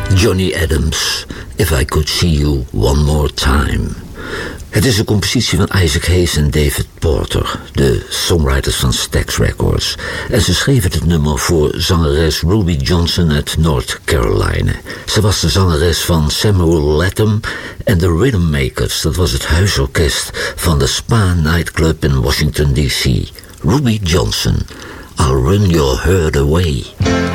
Johnny Adams, If I Could See You One More Time. Het is een compositie van Isaac Hayes en David Porter, de songwriters van Stax Records. En ze schreven het nummer voor zangeres Ruby Johnson uit North Carolina. Ze was de zangeres van Samuel Latham en de Rhythmmakers. Dat was het huisorkest van de Spa Nightclub in Washington D.C. Ruby Johnson, I'll Run Your Heart Away.